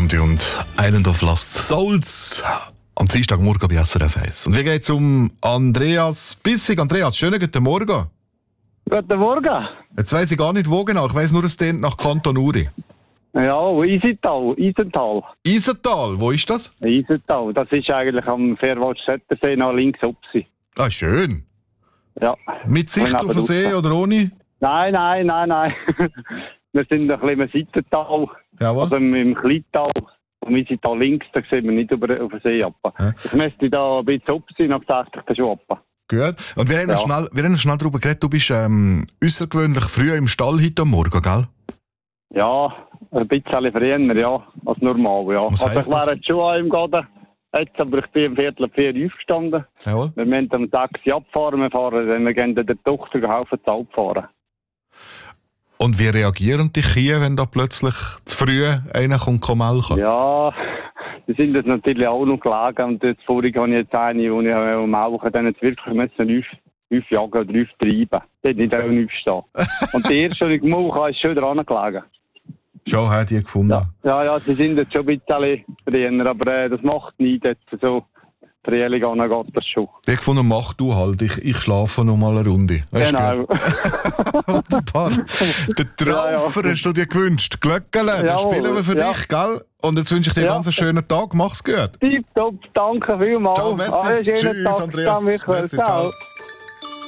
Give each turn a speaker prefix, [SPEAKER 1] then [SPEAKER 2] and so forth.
[SPEAKER 1] Blondie und Island of Lost Souls am Dienstagmorgen bei SRF 1. Und wie geht es um Andreas Bissig? Andreas, schönen guten Morgen.
[SPEAKER 2] Guten Morgen.
[SPEAKER 1] Jetzt weiss ich gar nicht, wo genau. Ich weiss nur, es dient nach Kanton Uri.
[SPEAKER 2] Ja, Isental.
[SPEAKER 1] Isental, wo ist das?
[SPEAKER 2] Isental, das ist eigentlich am Fährwald-Sättersee nach links oben.
[SPEAKER 1] Ah, schön.
[SPEAKER 2] Ja.
[SPEAKER 1] Mit Sicht auf den See oder ohne?
[SPEAKER 2] Nein. Wir sind ein bisschen im Seitental.
[SPEAKER 1] Jawohl.
[SPEAKER 2] Also im Kleintal. Am Isental links, da sehen wir nicht auf den See ab.
[SPEAKER 1] Ja.
[SPEAKER 2] Ich müsste da ein bisschen oben sein, aber da das schon ab.
[SPEAKER 1] Gut. Und wir haben schnell darüber geredet, du bist außergewöhnlich früh im Stall heute Morgen, gell?
[SPEAKER 2] Ja, ein bisschen früher, ja, als normal, ja.
[SPEAKER 1] Was
[SPEAKER 2] Also
[SPEAKER 1] heisst
[SPEAKER 2] ich wäre jetzt schon an ihm gegangen. Jetzt, aber ich bin um 3:45 aufgestanden.
[SPEAKER 1] Jawohl.
[SPEAKER 2] Wir müssen am Taxi abfahren, wir gehen der Tochter helfen zu abfahren.
[SPEAKER 1] Und wie reagieren die Kühe, wenn da plötzlich zu früh einer kommt melken?
[SPEAKER 2] Ja, die sind das natürlich auch noch gelegen. Und jetzt vorhin habe ich jetzt eine, die ich melken, dann jetzt wirklich müssen 5 jagen oder 5 treiben. Die hat nicht auch nichts stehen. Und die erste, die ich gemaucht habe, ist schon dran gelegen.
[SPEAKER 1] Schon, hat die gefunden.
[SPEAKER 2] Ja, sie sind jetzt schon ein bisschen früher, aber das macht nichts. Jetzt so Frühling an geht das schon.
[SPEAKER 1] Ich gefunden, mach du halt, ich schlafe noch mal eine Runde. Weißt
[SPEAKER 2] Genau.
[SPEAKER 1] Wunderbar. Den Traufer hast du dir gewünscht. Glöckele, den spielen wir für dich, gell? Und jetzt wünsche ich dir einen ganz schönen Tag. Mach's gut.
[SPEAKER 2] Tipptopp, danke vielmals.
[SPEAKER 1] Ciao, merci. Tschüss, Andreas. Merci, ciao.